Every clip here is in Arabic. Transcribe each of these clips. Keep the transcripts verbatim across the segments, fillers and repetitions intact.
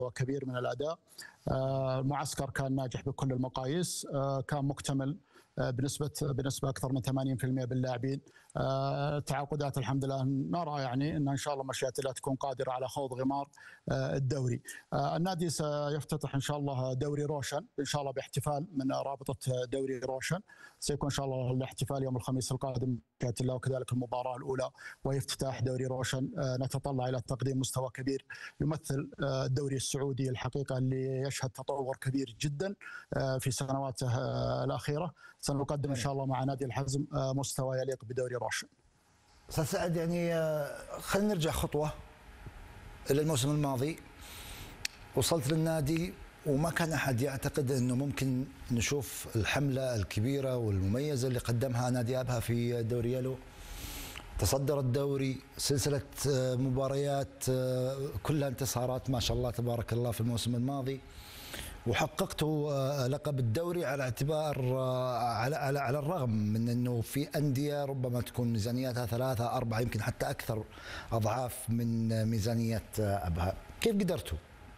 كبير من الاداء. المعسكر كان ناجح بكل المقاييس، كان مكتمل بنسبه بنسبه اكثر من ثمانين بالمئة باللاعبين. التعاقدات الحمد لله نرى يعني ان ان شاء الله مشيئه الله تكون قادره على خوض غمار الدوري. النادي سيفتتح ان شاء الله دوري روشن ان شاء الله باحتفال من رابطه دوري روشن. سيكون ان شاء الله الاحتفال يوم الخميس القادم بمشيئه الله، وكذلك المباراه الاولى وهي افتتاح دوري روشن. نتطلع الى تقديم مستوى كبير يمثل الدوري السعودي الحقيقه اللي يشهد تطور كبير جدا في سنواته الاخيره. سنقدم ان شاء الله مع نادي الحزم مستوى يليق بدوري روشن. استاذ سعد، يعني خلينا نرجع خطوه الى الموسم الماضي. وصلت للنادي وما كان احد يعتقد انه ممكن نشوف الحمله الكبيره والمميزه اللي قدمها نادي ابها في دوري يلو. تصدر الدوري، سلسله مباريات كلها انتصارات ما شاء الله تبارك الله في الموسم الماضي، وحققتوا لقب الدوري على اعتبار على على على الرغم من انه في انديه ربما تكون ميزانياتها ثلاثه اربعه يمكن حتى اكثر اضعاف من ميزانيه ابها. كيف قدرتوا؟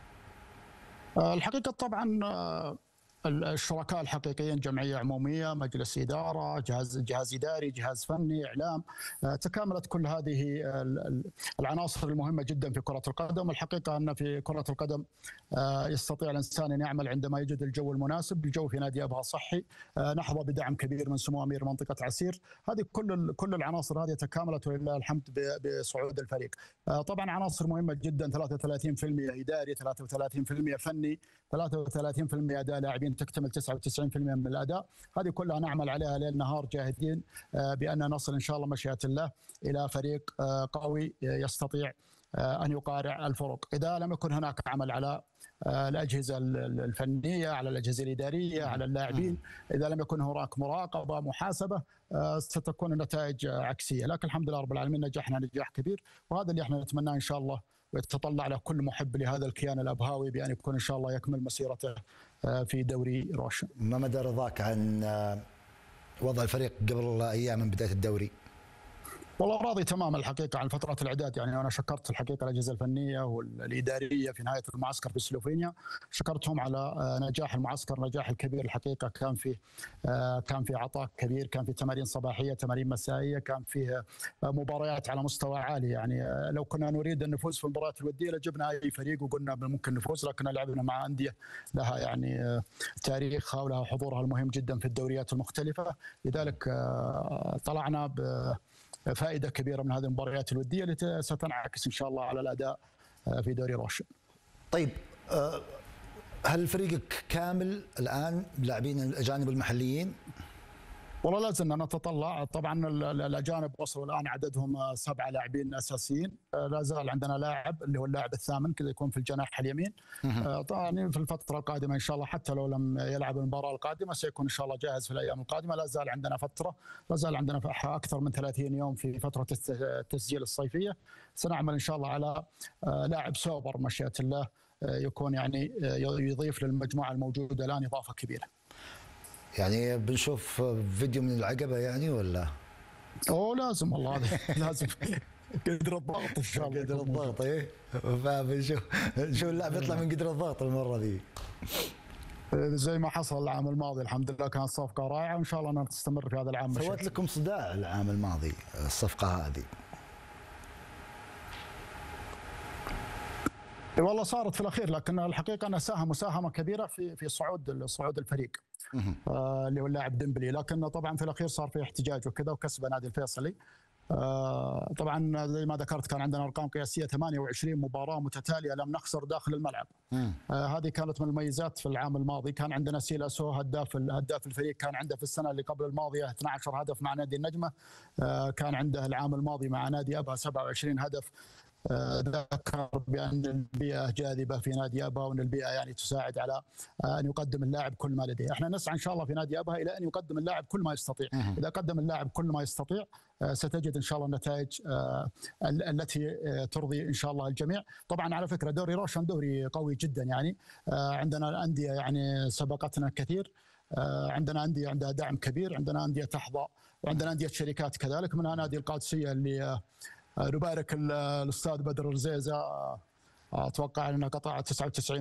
الحقيقه طبعا الشركاء الحقيقيين جمعيه عموميه، مجلس اداره، جهاز جهاز اداري، جهاز فني، اعلام، تكاملت كل هذه العناصر المهمه جدا في كره القدم. الحقيقه ان في كره القدم يستطيع الانسان ان يعمل عندما يجد الجو المناسب. الجو في نادي ابها صحي، نحظى بدعم كبير من سمو امير منطقه عسير. هذه كل كل العناصر هذه تكاملت ولله الحمد بصعود الفريق. طبعا عناصر مهمه جدا، ثلاثة وثلاثين بالمئة اداري، ثلاثة وثلاثين بالمئة فني، ثلاثة وثلاثين بالمئة اداء لاعبين، تكتمل تسعة وتسعين بالمئة من الاداء. هذه كلها نعمل عليها ليل نهار جاهدين بان نصل ان شاء الله مشيئه الله الى فريق قوي يستطيع ان يقارع الفرق. اذا لم يكن هناك عمل على الاجهزه الفنيه، على الاجهزه الاداريه، على اللاعبين، اذا لم يكن هناك مراقبه محاسبه، ستكون النتائج عكسيه. لكن الحمد لله رب العالمين نجحنا نجاح كبير، وهذا اللي احنا نتمناه ان شاء الله، ويتطلع له كل محب لهذا الكيان الابهاوي بان يكون ان شاء الله يكمل مسيرته في دوري روشن. ما مدى رضاك عن وضع الفريق قبل ايام من بدايه الدوري؟ والله راضي تماما الحقيقه عن فتره الاعداد. يعني انا شكرت الحقيقه الاجهزه الفنيه والاداريه في نهايه المعسكر في سلوفينيا، شكرتهم على نجاح المعسكر، نجاح الكبير الحقيقه. كان فيه كان في عطاء كبير، كان في تمارين صباحيه، تمارين مسائيه، كان فيه مباريات على مستوى عالي. يعني لو كنا نريد ان نفوز في المباريات الوديه لجبنا اي فريق وقلنا ممكن نفوز، لكن لعبنا مع انديه لها يعني تاريخها ولها حضورها المهم جدا في الدوريات المختلفه. لذلك طلعنا ب فائدة كبيرة من هذه المباريات الودية التي ستنعكس إن شاء الله على الأداء في دوري روشن. طيب، هل فريقك كامل الآن لاعبين الأجانب المحليين؟ والله لا زلنا نتطلع. طبعا الاجانب وصلوا الان عددهم سبعه لاعبين اساسيين. لا زال عندنا لاعب اللي هو اللاعب الثامن كذا يكون في الجناح اليمين. طبعا في الفتره القادمه ان شاء الله، حتى لو لم يلعب المباراه القادمه سيكون ان شاء الله جاهز في الايام القادمه. لا زال عندنا فتره، لا زال عندنا اكثر من ثلاثين يوم في فتره التسجيل الصيفيه. سنعمل ان شاء الله على لاعب سوبر مشيئه الله، يكون يعني يضيف للمجموعه الموجوده الان اضافه كبيره. يعني بنشوف فيديو من العقبه يعني ولا؟ اوه لازم والله، هذا لازم قدر الضغط ان شاء الله. قدر الضغط ايه، فبنشوف نشوف اللاعب يطلع من قدر الضغط المره ذي زي ما حصل العام الماضي. الحمد لله كانت صفقه رائعه، وان شاء الله انها تستمر في هذا العام. سوت لكم صداع العام الماضي الصفقه هذه؟ والله صارت في الاخير، لكن الحقيقه انها ساهم مساهمه كبيره في في صعود صعود الفريق آه اللي هو اللاعب ديمبلي. لكن طبعا في الاخير صار في احتجاج وكذا وكسب نادي الفيصلي. آه طبعا زي ما ذكرت كان عندنا ارقام قياسيه، ثمانية وعشرين مباراه متتاليه لم نخسر داخل الملعب. آه هذه كانت من المميزات في العام الماضي. كان عندنا سيلاسو هداف هداف الفريق، كان عنده في السنه اللي قبل الماضيه اثني عشر هدف مع نادي النجمه. آه كان عنده العام الماضي مع نادي ابها سبعة وعشرين هدف. ذكر بأن البيئة جاذبة في نادي أبها، وأن البيئة يعني تساعد على أن يقدم اللاعب كل ما لديه. احنا نسعى إن شاء الله في نادي أبها إلى أن يقدم اللاعب كل ما يستطيع. إذا قدم اللاعب كل ما يستطيع ستجد إن شاء الله النتائج التي ترضي إن شاء الله الجميع. طبعا على فكرة دوري روشن دوري قوي جدا، يعني عندنا أندية يعني سبقتنا كثير، عندنا أندية عندها دعم كبير، عندنا أندية تحظى، وعندنا أندية شركات كذلك، منها نادي القادسية اللي نبارك الاستاذ بدر الرزيزه. اتوقع انه قطع تسعة وتسعين